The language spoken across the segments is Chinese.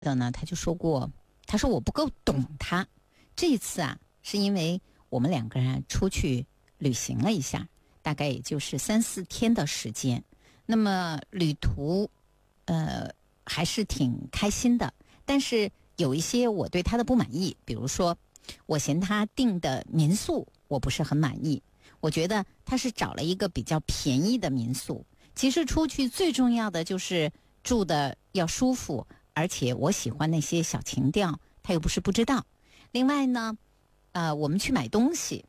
的呢，他就说过，他说我不够懂他。这一次啊，是因为我们两个人出去旅行了一下，大概也就是3-4天的时间。那么旅途，还是挺开心的。但是有一些我对他的不满意，比如说，我嫌他订的民宿我不是很满意。我觉得他是找了一个比较便宜的民宿。其实出去最重要的就是住的要舒服，而且我喜欢那些小情调，他又不是不知道。另外呢，我们去买东西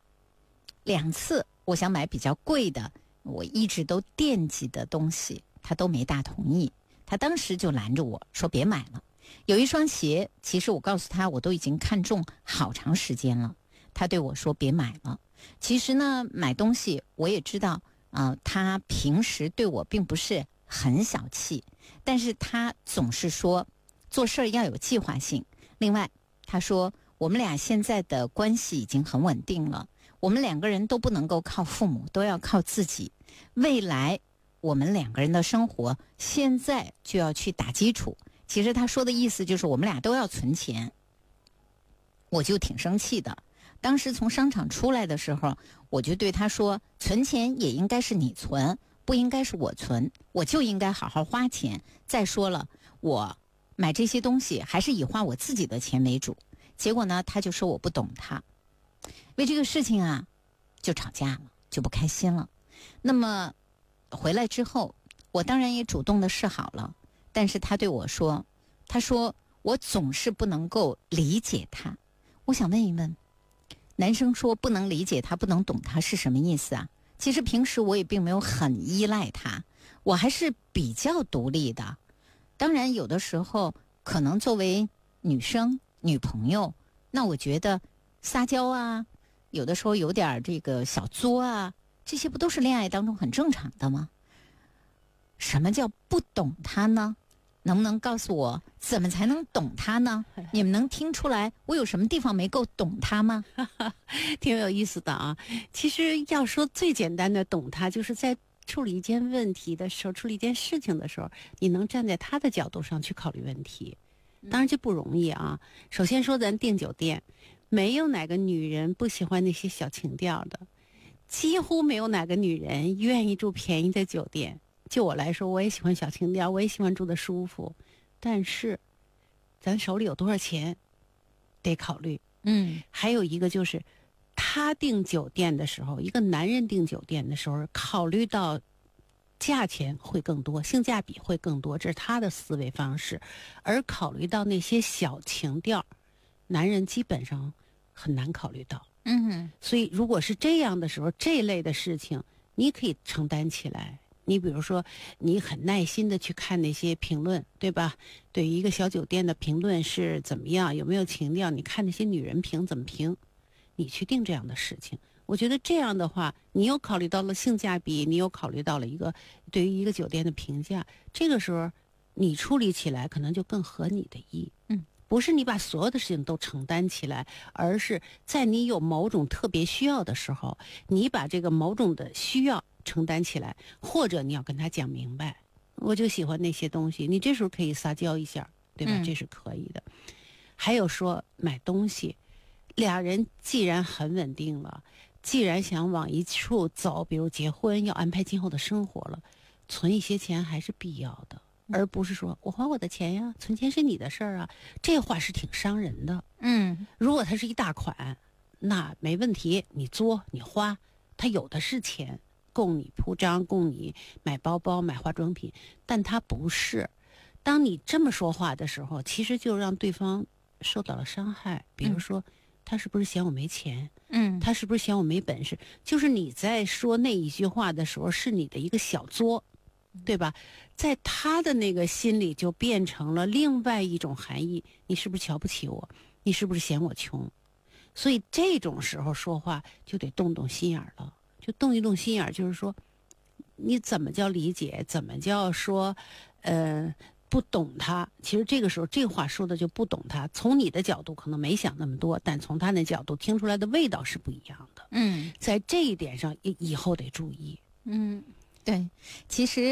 ，2次我想买比较贵的，我一直都惦记的东西，他都没大同意。他当时就拦着我说别买了。有一双鞋，其实我告诉他我都已经看中好长时间了，他对我说别买了。其实呢，买东西我也知道，他平时对我并不是很小气，但是他总是说做事要有计划性。另外他说我们俩现在的关系已经很稳定了，我们2个人都不能够靠父母，都要靠自己。未来我们2个人的生活现在就要去打基础。其实他说的意思就是我们俩都要存钱。我就挺生气的。当时从商场出来的时候，我就对他说，存钱也应该是你存，不应该是我存，我就应该好好花钱。再说了，我买这些东西还是以花我自己的钱为主。结果呢，他就说我不懂他。为这个事情啊，就吵架了，就不开心了。那么回来之后，我当然也主动的示好了，但是他对我说，他说我总是不能够理解他。我想问一问，男生说不能理解他，不能懂他是什么意思啊？其实平时我也并没有很依赖他，我还是比较独立的。当然有的时候可能作为女生女朋友，那我觉得撒娇啊，有的时候有点这个小作啊，这些不都是恋爱当中很正常的吗？什么叫不懂他呢？能不能告诉我怎么才能懂他呢？你们能听出来我有什么地方没够懂他吗？ 挺有意思的啊。其实要说最简单的懂他，就是在处理一件问题的时候，处理一件事情的时候，你能站在他的角度上去考虑问题。当然这不容易啊。首先说咱订酒店，没有哪个女人不喜欢那些小情调的，几乎没有哪个女人愿意住便宜的酒店。就我来说，我也喜欢小情调，我也喜欢住得舒服，但是咱手里有多少钱得考虑。还有一个就是他订酒店的时候，一个男人订酒店的时候，考虑到价钱会更多，性价比会更多，这是他的思维方式。而考虑到那些小情调，男人基本上很难考虑到。所以如果是这样的时候，这类的事情你可以承担起来。你比如说，你很耐心的去看那些评论，对吧？对于一个小酒店的评论是怎么样，有没有情调，你看那些女人评怎么评，你去定这样的事情。我觉得这样的话，你又考虑到了性价比，你又考虑到了一个对于一个酒店的评价，这个时候你处理起来可能就更合你的意。不是你把所有的事情都承担起来，而是在你有某种特别需要的时候，你把这个某种的需要承担起来，或者你要跟他讲明白，我就喜欢那些东西，你这时候可以撒娇一下，对吧？这是可以的。还有说买东西，俩人既然很稳定了，既然想往一处走，比如结婚要安排今后的生活了，存一些钱还是必要的，而不是说我还我的钱呀，存钱是你的事儿啊，这话是挺伤人的。如果它是一大款，那没问题，你作你花，他有的是钱供你铺张，供你买包包买化妆品，但他不是。当你这么说话的时候，其实就让对方受到了伤害。比如说，他是不是嫌我没钱？他是不是嫌我没本事？就是你在说那一句话的时候，是你的一个小作，对吧？在他的那个心里就变成了另外一种含义，你是不是瞧不起我？你是不是嫌我穷？所以这种时候说话就得动动心眼儿了，就动一动心眼儿，就是说你怎么叫理解，怎么叫说不懂他。其实这个时候这话说的就不懂他，从你的角度可能没想那么多，但从他的角度听出来的味道是不一样的。在这一点上以后得注意。 对，其实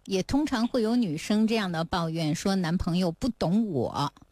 也通常会有女生这样的抱怨，说男朋友不懂我。